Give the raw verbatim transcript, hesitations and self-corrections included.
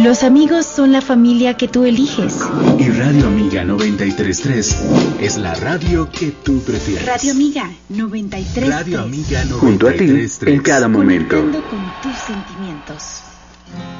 Los amigos son la familia que tú eliges. Y Radio Amiga noventa y tres punto tres es la radio que tú prefieres. Radio Amiga noventa y tres punto tres. Radio Amiga noventa y tres punto tres. Junto a ti en cada momento. Conectando con tus sentimientos.